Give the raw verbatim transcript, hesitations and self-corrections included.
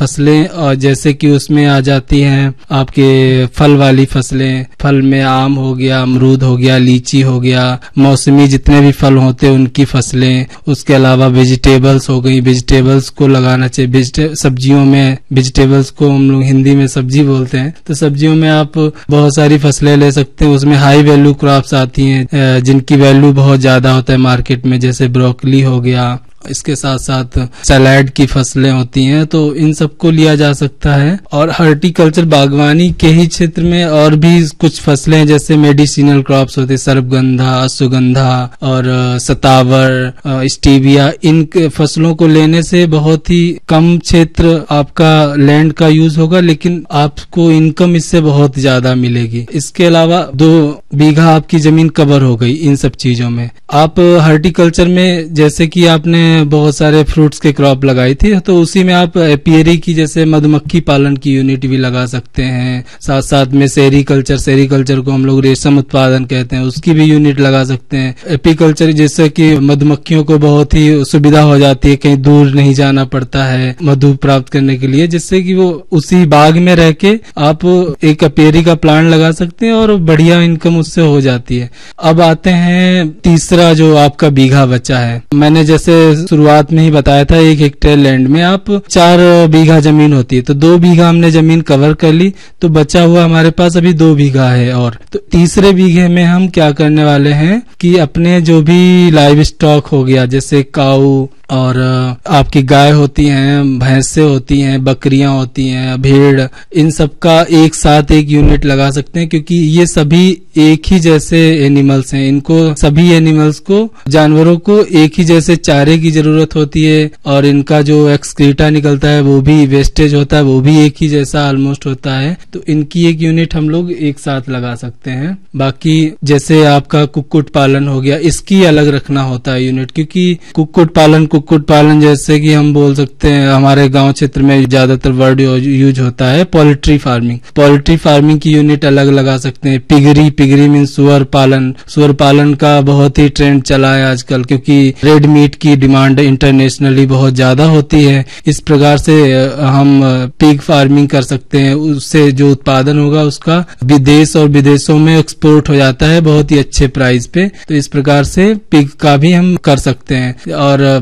फसलें, और जैसे कि उसमें आ जाती हैं आपके फल वाली फसलें। फल में आम हो गया, अमरूद हो गया, लीची हो गया, मौसमी जितने भी फल होते हैं उनकी फसलें। उसके अलावा वेजिटेबल्स हो गई, वेजिटेबल्स को लगाना चाहिए। सब्जियों में वेजिटेबल्स को हम लोग हिंदी में सब्जी बोलते हैं, तो सब्जियों में आप बहुत सारी फसलें ले सकते हैं। उसमें हाई वैल्यू क्रॉप्स आती हैं जिनकी वैल्यू बहुत ज्यादा होता है मार्केट में, जैसे ब्रोकली हो गया। इसके साथ साथ सलाद की फसलें होती हैं, तो इन सबको लिया जा सकता है। और हॉर्टिकल्चर बागवानी के ही क्षेत्र में और भी कुछ फसलें जैसे मेडिसिनल क्रॉप्स होते हैं, सर्पगंधा, अश्वगंधा और सतावर, स्टीविया। इन फसलों को लेने से बहुत ही कम क्षेत्र आपका लैंड का यूज होगा, लेकिन आपको इनकम इससे बहुत ज्यादा मिलेगी। इसके अलावा दो बीघा आपकी जमीन कवर हो गई इन सब चीजों में। आप हॉर्टिकल्चर में जैसे कि आपने बहुत सारे फ्रूट्स के क्रॉप लगाई थी, तो उसी में आप एपियरी की जैसे मधुमक्खी पालन की यूनिट भी लगा सकते हैं। साथ साथ में सेरीकल्चर, सेरीकल्चर को हम लोग रेशम उत्पादन कहते हैं, उसकी भी यूनिट लगा सकते हैं। एपीकल्चर जैसे कि मधुमक्खियों को बहुत ही सुविधा हो जाती है, कहीं दूर नहीं जाना पड़ता है मधु प्राप्त करने के लिए, जिससे कि वो उसी बाग में रह के आप एक एपियरी का प्लांट लगा सकते हैं और बढ़िया इनकम उससे हो जाती है। अब आते हैं तीसरा जो आपका बीघा बचा है। मैंने जैसे शुरुआत में ही बताया था, एक हेक्टेयर लैंड में आप चार बीघा जमीन होती है, तो दो बीघा हमने जमीन कवर कर ली, तो बचा हुआ हमारे पास अभी दो बीघा है। और तो तीसरे बीघे में हम क्या करने वाले हैं कि अपने जो भी लाइव स्टॉक हो गया, जैसे काऊ और आपकी गाय होती हैं, भैंसे होती हैं, बकरियां होती हैं, भेड़, इन सब का एक साथ एक यूनिट लगा सकते हैं, क्योंकि ये सभी एक ही जैसे एनिमल्स हैं। इनको सभी एनिमल्स को, जानवरों को एक ही जैसे चारे की जरूरत होती है, और इनका जो एक्सक्रीटा निकलता है वो भी वेस्टेज होता है, वो भी एक ही जैसा ऑलमोस्ट होता है। तो इनकी एक यूनिट हम लोग एक साथ लगा सकते हैं। बाकी जैसे आपका कुक्कुट पालन हो गया, इसकी अलग रखना होता है यूनिट, क्योंकि कुक्कुट पालन कुक्कुट पालन जैसे कि हम बोल सकते हैं, हमारे गांव क्षेत्र में ज्यादातर वर्ड यूज होता है पोल्ट्री फार्मिंग। पोल्ट्री फार्मिंग की यूनिट अलग लगा सकते हैं। पिगरी, पिगरी मीन सुअर पालन। सुअर पालन का बहुत ही ट्रेंड चला है आजकल, क्योंकि रेड मीट की डिमांड इंटरनेशनली बहुत ज्यादा होती है। इस प्रकार से हम पिग फार्मिंग कर सकते हैं, उससे जो उत्पादन होगा उसका विदेश और विदेशों में एक्सपोर्ट हो जाता है बहुत ही अच्छे प्राइस पे। तो इस प्रकार से पिग का भी हम कर सकते हैं। और